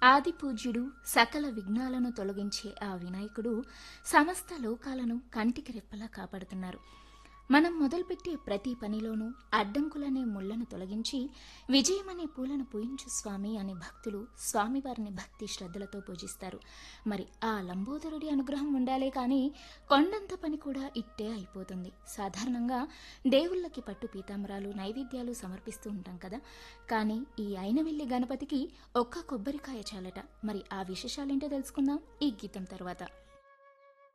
ఆదిపూజ్యుడు సకల విఘ్నాలను తొలగించే ఆ వినాయకుడు సమస్త లోకాలను కంటికి రెప్పలా కాపాడుతున్నారు. మనం మొదలుపెట్టే ప్రతి పనిలోనూ అడ్డంకులనే ముళ్లను తొలగించి విజయమనే పూలను పూయించు స్వామి అని భక్తులు స్వామివారిని భక్తి శ్రద్ధలతో పూజిస్తారు. మరి ఆ లంబోదరుడి అనుగ్రహం ఉండాలే కానీ కొండంత పని కూడా ఇట్టే అయిపోతుంది. సాధారణంగా దేవుళ్ళకి పట్టు పీతాంబరాలు నైవేద్యాలు సమర్పిస్తూ ఉంటాం కదా, కానీ ఈ అయినవెల్లి గణపతికి ఒక్క కొబ్బరికాయ చాలట. మరి ఆ విశేషాలేంటో తెలుసుకుందాం ఈ గీతం తర్వాత.